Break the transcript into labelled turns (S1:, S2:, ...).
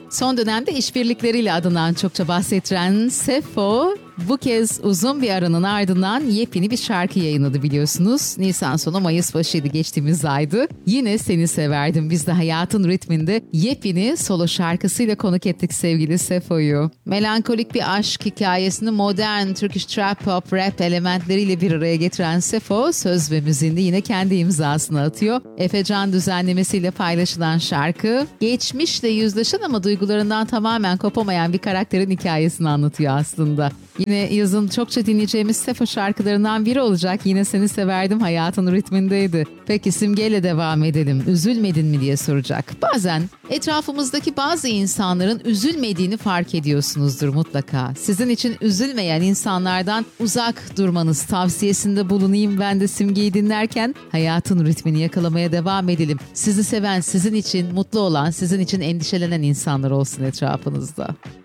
S1: Son dönemde işbirlikleriyle adından çokça bahsettiren Sefo bu kez uzun bir aranın ardından yepyeni bir şarkı yayınladı biliyorsunuz. Nisan sonu Mayıs başıydı geçtiğimiz aydı. Yine Seni Severdim. Biz de hayatın ritminde yepyeni solo şarkısıyla konuk ettik sevgili Sefo'yu. Melankolik bir aşk hikayesini modern Turkish trap pop rap elementleriyle bir araya getiren Sefo söz ve müziğinde yine kendi imzasını atıyor. Efecan düzenlemesiyle paylaşılan şarkı geçmişle yüzleşen ama duygularından tamamen kopamayan bir karakterin hikayesini anlatıyor aslında. Yine yazın çokça dinleyeceğimiz Sefo şarkılarından biri olacak. Yine Seni Severdim hayatın ritmindeydi. Peki Simge'yle devam edelim. Üzülmedin mi diye soracak. Bazen etrafımızdaki bazı insanların üzülmediğini fark ediyorsunuzdur mutlaka. Sizin için üzülmeyen insanlardan uzak durmanız tavsiyesinde bulunayım ben de Simge'yi dinlerken hayatın ritmini yakalamaya devam edelim. Sizi seven, sizin için mutlu olan, sizin için endişelenen insanlar olsun etrafınızda.